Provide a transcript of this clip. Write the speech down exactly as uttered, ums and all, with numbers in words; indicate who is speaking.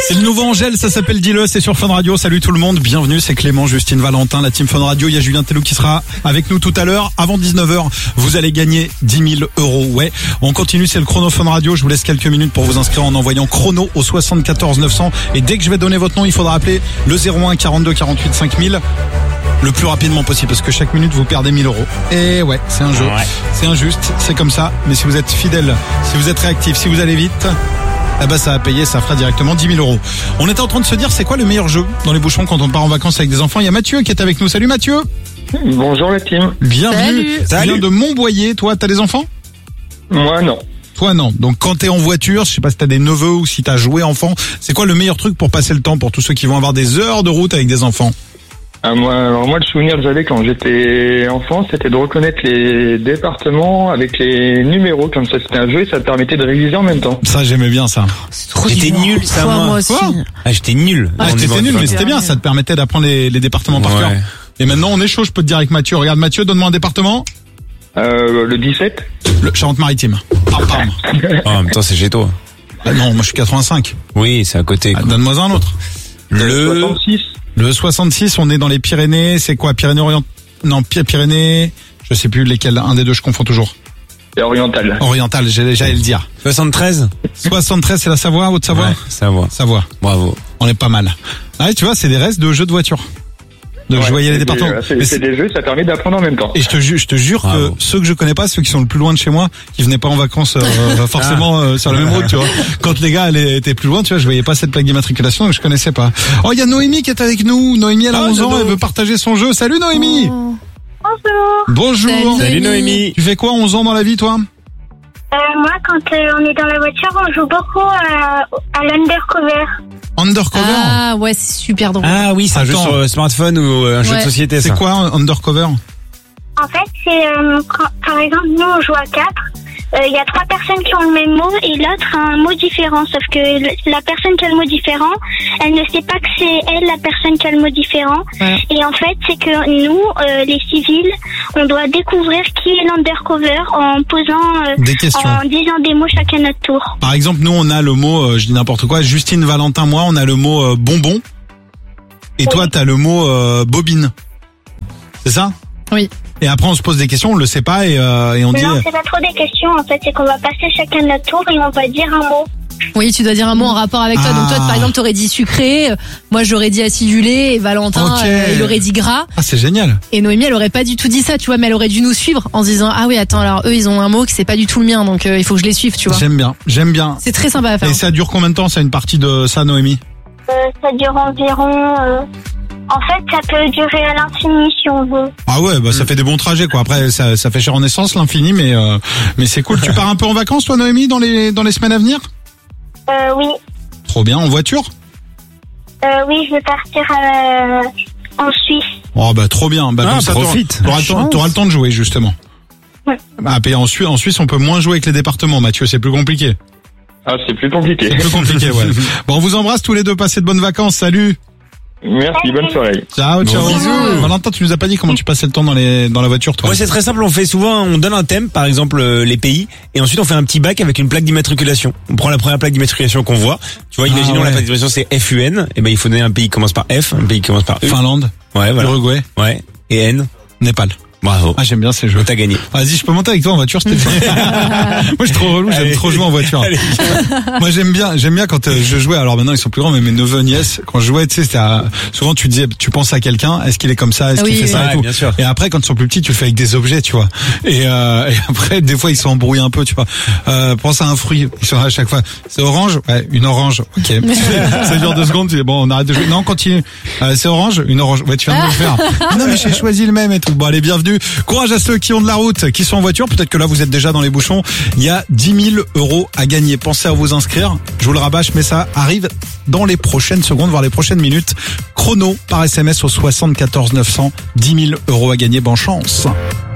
Speaker 1: C'est le nouveau Angèle, ça s'appelle Dis-le, c'est sur Fun Radio. Salut tout le monde, bienvenue, c'est Clément, Justine, Valentin, la team Fun Radio. Il y a Julien Tellou qui sera avec nous tout à l'heure. Avant dix-neuf heures, vous allez gagner dix mille euros. Ouais, on continue, c'est le chrono Fun Radio. Je vous laisse quelques minutes pour vous inscrire en envoyant chrono au soixante-quatorze neuf cents. Et dès que je vais donner votre nom, il faudra appeler le zéro un quarante-deux quarante-huit cinq mille le plus rapidement possible parce que chaque minute vous perdez mille euros. Et ouais, c'est un jeu, ouais. C'est injuste, c'est comme ça. Mais si vous êtes fidèle, si vous êtes réactif, si vous allez vite, eh ben ça va payer, ça fera directement dix mille euros. On était en train de se dire c'est quoi le meilleur jeu dans les bouchons quand on part en vacances avec des enfants. Il y a Mathieu qui est avec nous. Salut Mathieu.
Speaker 2: Bonjour la team.
Speaker 1: Bienvenue. Salut. Tu viens de Montboyer. Toi, t'as des enfants?
Speaker 2: Moi non.
Speaker 1: Toi non. Donc quand t'es en voiture, je sais pas si t'as des neveux ou si t'as joué enfant, c'est quoi le meilleur truc pour passer le temps pour tous ceux qui vont avoir des heures de route avec des enfants?
Speaker 2: Ah, moi, alors moi, le souvenir que j'avais quand j'étais enfant, c'était de reconnaître les départements avec les numéros, comme ça c'était un jeu et ça te permettait de réviser en même temps.
Speaker 1: Ça, j'aimais bien ça.
Speaker 3: J'étais nul, ça, moi.
Speaker 4: moi aussi.
Speaker 1: Quoi
Speaker 3: ah, j'étais nul.
Speaker 1: Ah, j'étais nul, mais c'était bien, ça te permettait d'apprendre les, les départements par
Speaker 3: ouais.
Speaker 1: cœur. Et maintenant, on est chaud, je peux te dire avec Mathieu. Regarde, Mathieu, donne-moi un département.
Speaker 2: Euh, le dix-sept.
Speaker 1: Le Charente-Maritime. Ah, pardon.
Speaker 3: Oh, en même temps, c'est chez toi.
Speaker 1: Ah, non, moi, je suis quatre-vingt-cinq.
Speaker 3: Oui, c'est à côté.
Speaker 1: Ah, donne-moi un autre.
Speaker 2: Le soixante-six.
Speaker 1: Le soixante-six, on est dans les Pyrénées. C'est quoi? Pyrénées-Orient? Non, Pyrénées. Je sais plus lesquels. Un des deux, je confonds toujours.
Speaker 2: C'est oriental.
Speaker 1: Oriental, j'allais le dire.
Speaker 3: soixante-treize.
Speaker 1: soixante-treize, c'est la Savoie, Haute-Savoie?
Speaker 3: Ouais, Savoie.
Speaker 1: Savoie.
Speaker 3: Bravo.
Speaker 1: On est pas mal. Ah, tu vois, c'est des restes de jeux de voiture. Donc
Speaker 2: ouais,
Speaker 1: je voyais les départements.
Speaker 2: C'est, c'est des jeux, ça permet d'apprendre en même temps.
Speaker 1: Et je te jure, je te jure
Speaker 3: Bravo.
Speaker 1: que ceux que je connais pas, ceux qui sont le plus loin de chez moi, qui venaient pas en vacances euh, forcément euh, sur la même route, tu vois. Quand les gars allaient, étaient plus loin, tu vois, je voyais pas cette plaque d'immatriculation, donc je connaissais pas. Oh, il y a Noémie qui est avec nous. Noémie, elle a
Speaker 3: oh,
Speaker 1: onze ans, elle veut partager son jeu. Salut Noémie.
Speaker 4: Oh.
Speaker 5: Bonjour.
Speaker 1: Bonjour.
Speaker 4: Salut.
Speaker 3: Salut Noémie.
Speaker 1: Tu fais quoi onze ans dans la vie, toi?
Speaker 5: Euh, moi, quand euh, on est dans la voiture, on joue beaucoup à, à l'undercover.
Speaker 1: Undercover.
Speaker 4: Ah ouais, c'est super drôle.
Speaker 3: Ah oui, c'est un jeu
Speaker 1: Attends.
Speaker 3: sur euh, smartphone ou euh, un jeu
Speaker 4: Ouais.
Speaker 3: de société,
Speaker 1: C'est
Speaker 3: ça.
Speaker 1: quoi Undercover?
Speaker 5: En fait, c'est euh, quand, par exemple, nous, on joue à quatre. Il y a trois personnes qui ont le même mot et l'autre a un mot différent. Sauf que le, la personne qui a le mot différent, elle ne sait pas que c'est elle la personne qui a le mot différent.
Speaker 4: Ouais.
Speaker 5: Et en fait, c'est que nous, euh, les civils, on doit découvrir qui est l'undercover en posant, euh,
Speaker 1: Des questions.
Speaker 5: en disant des mots chacun notre tour.
Speaker 1: Par exemple, nous, on a le mot, euh, je dis n'importe quoi, Justine, Valentin, moi, on a le mot euh, bonbon. Et toi, t'as le mot euh, bobine. C'est ça?
Speaker 4: Oui.
Speaker 1: Et après, on se pose des questions, on le sait pas, et, euh, et on dit...
Speaker 5: Non, c'est pas trop des questions. En fait, c'est qu'on va passer chacun notre tour et on va dire un mot.
Speaker 4: Oui, tu dois dire un mot en rapport avec toi.
Speaker 1: Ah.
Speaker 4: Donc toi, par exemple, t'aurais dit sucré, euh, moi j'aurais dit acidulé, et Valentin,
Speaker 1: Ok.
Speaker 4: euh, il aurait dit gras.
Speaker 1: Ah, c'est génial.
Speaker 4: Et Noémie, elle aurait pas du tout dit ça, tu vois, mais elle aurait dû nous suivre en se disant, ah oui, attends, alors eux, ils ont un mot qui c'est pas du tout le mien, donc euh, il faut que je les suive, tu vois.
Speaker 1: J'aime bien, j'aime bien.
Speaker 4: C'est très sympa à faire.
Speaker 1: Et ça dure combien de temps, ça, une partie de ça, Noémie?
Speaker 5: Euh, ça dure environ... Euh... En fait, ça peut durer à l'infini si on veut.
Speaker 1: Ah ouais, bah ça fait des bons trajets, quoi. Après, ça, ça fait cher en essence, l'infini, mais euh, mais c'est cool. Tu pars un peu en vacances, toi, Noémie, dans les dans les semaines à venir?
Speaker 5: Euh, oui.
Speaker 1: Trop bien, en voiture?
Speaker 5: Euh, oui, je vais partir euh, en Suisse.
Speaker 1: Oh bah trop bien. Bah,
Speaker 3: Ah,
Speaker 1: comme ça,
Speaker 3: profite.
Speaker 1: T'auras, t'auras, le temps, t'auras le temps de jouer, justement.
Speaker 5: Ouais.
Speaker 1: Ah, puis en Suisse, en Suisse, on peut moins jouer avec les départements, Mathieu. C'est plus compliqué.
Speaker 2: Ah, c'est plus compliqué.
Speaker 1: C'est plus compliqué, ouais. Bon, on vous embrasse tous les deux. Passez de bonnes vacances. Salut.
Speaker 2: Merci, bonne soirée.
Speaker 1: Ciao, ciao.
Speaker 3: Bon, bisous.
Speaker 1: Valentin, tu nous as pas dit comment tu passais le temps dans les dans la voiture, toi?
Speaker 3: Moi, c'est très simple. On fait souvent, on donne un thème, par exemple euh, les pays, et ensuite on fait un petit bac avec une plaque d'immatriculation. On prend la première plaque d'immatriculation qu'on voit. Tu vois,
Speaker 1: Ah,
Speaker 3: imaginons
Speaker 1: ouais.
Speaker 3: la plaque d'immatriculation c'est F U N. Et ben il faut donner un pays qui commence par F, un pays qui commence par U.
Speaker 1: Finlande,
Speaker 3: Ouais, voilà.
Speaker 1: Uruguay,
Speaker 3: Ouais. Et N.
Speaker 1: Népal.
Speaker 3: Bravo.
Speaker 1: Ah, j'aime bien ces jeux.
Speaker 3: T'as gagné.
Speaker 1: Vas-y, je peux monter avec toi en voiture, s'il te plaît. Moi, je suis trop relou, j'aime
Speaker 3: Allez.
Speaker 1: trop jouer en voiture.
Speaker 3: Allez.
Speaker 1: Moi, j'aime bien, j'aime bien quand euh, je jouais. Alors maintenant, ils sont plus grands, mais mes neveux, nièces, quand je jouais, tu sais, c'était à- souvent tu disais, tu penses à quelqu'un, est-ce qu'il est comme ça, est-ce
Speaker 4: Ah
Speaker 1: qu'il
Speaker 4: oui,
Speaker 1: fait
Speaker 4: oui.
Speaker 1: ça
Speaker 3: Ouais,
Speaker 1: et tout.
Speaker 3: bien sûr.
Speaker 1: Et après, quand ils sont plus petits, tu le fais avec des objets, tu vois. Et, euh, et après, des fois, ils s'embrouillent un peu, tu vois. Euh, pense à un fruit. Ils sont à chaque fois. C'est orange, ouais, une orange. Ok. Ça dure deux secondes. Tu dis bon, on arrête de jouer. Non, continue. Euh, c'est orange, une orange. Ouais, tu viens de le faire. Non, mais j'ai choisi le même et tout. Bon, allez, bienvenue. Courage à ceux qui ont de la route, qui sont en voiture. Peut-être que là, vous êtes déjà dans les bouchons. Il y a dix mille euros à gagner. Pensez à vous inscrire. Je vous le rabâche, mais ça arrive dans les prochaines secondes, voire les prochaines minutes. Chrono par S M S au soixante-quatorze neuf cents. dix mille euros à gagner. Bonne chance.